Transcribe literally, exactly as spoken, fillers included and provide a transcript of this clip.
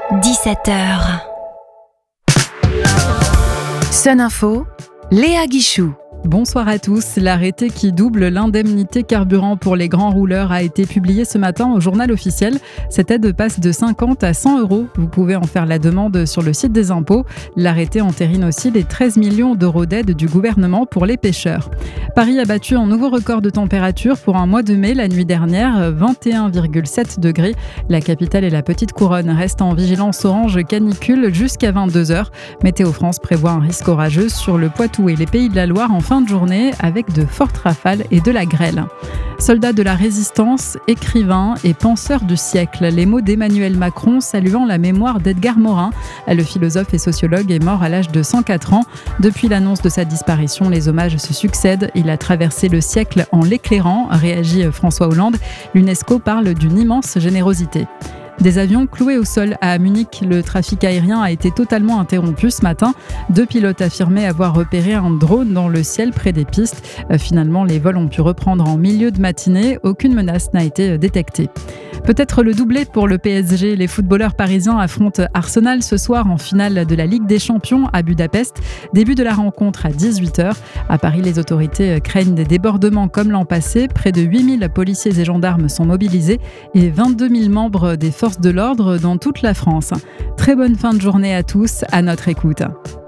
dix-sept heures. Sun Info, Léa Guichou. Bonsoir à tous. L'arrêté qui double l'indemnité carburant pour les grands rouleurs a été publié ce matin au journal officiel. Cette aide passe de cinquante à cent euros. Vous pouvez en faire la demande sur le site des impôts. L'arrêté entérine aussi les treize millions d'euros d'aide du gouvernement pour les pêcheurs. Paris a battu un nouveau record de température pour un mois de mai la nuit dernière, vingt et un virgule sept degrés. La capitale et la petite couronne restent en vigilance orange canicule jusqu'à vingt-deux heures. Météo France prévoit un risque orageux sur le Poitou et les Pays de la Loire en fin de journée avec de fortes rafales et de la grêle. Soldat de la résistance, écrivain et penseur du siècle, les mots d'Emmanuel Macron saluant la mémoire d'Edgar Morin. Le philosophe et sociologue est mort à l'âge de cent quatre ans. Depuis l'annonce de sa disparition, les hommages se succèdent. Il a traversé le siècle en l'éclairant, réagit François Hollande. L'UNESCO parle d'une immense générosité. Des avions cloués au sol à Munich, le trafic aérien a été totalement interrompu ce matin. Deux pilotes affirmaient avoir repéré un drone dans le ciel près des pistes. Finalement, les vols ont pu reprendre en milieu de matinée. Aucune menace n'a été détectée. Peut-être le doublé pour le P S G. Les footballeurs parisiens affrontent Arsenal ce soir en finale de la Ligue des Champions à Budapest. Début de la rencontre à dix-huit heures. À Paris, les autorités craignent des débordements comme l'an passé. Près de huit mille policiers et gendarmes sont mobilisés et vingt-deux mille membres des forces de l'ordre dans toute la France. Très bonne fin de journée à tous, à notre écoute.